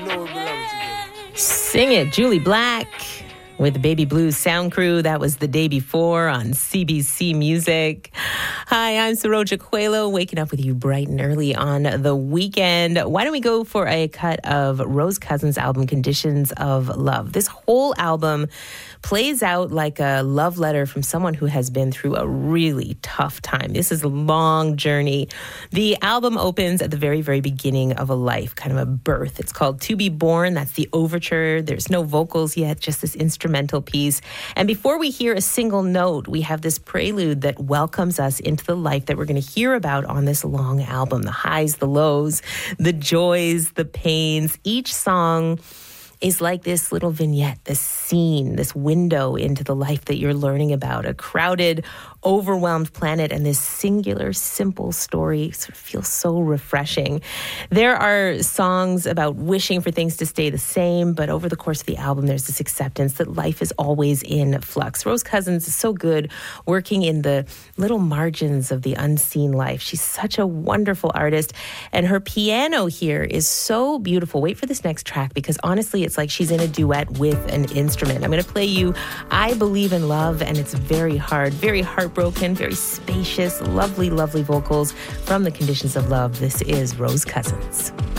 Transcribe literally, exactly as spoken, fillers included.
know we belong together. Sing it, Julie Black with the Baby Blues Sound Crew. That was the day before on C B C Music. Hi, I'm Saroja Coelho, waking up with you bright and early on the weekend. Why don't we go for a cut of Rose Cousins' album, Conditions of Love. This whole album plays out like a love letter from someone who has been through a really tough time. This is a long journey. The album opens at the very, very beginning of a life, kind of a birth. It's called To Be Born. That's the overture. There's no vocals yet, just this instrumental piece. And before we hear a single note, we have this prelude that welcomes us into the life that we're going to hear about on this long album. The highs, the lows, the joys, the pains. Each song is like this little vignette, this scene, this window into the life that you're learning about. A crowded, overwhelmed planet, and this singular, simple story sort of feels so refreshing. There are songs about wishing for things to stay the same, but over the course of the album, there's this acceptance that life is always in flux. Rose Cousins is so good working in the little margins of the unseen life. She's such a wonderful artist, and her piano here is so beautiful. Wait for this next track, because honestly, it's like she's in a duet with an instrument. I'm going to play you I Believe in Love, and it's very hard, very heartbroken, very spacious, lovely, lovely vocals from the Conditions of Love. This is Rose Cousins.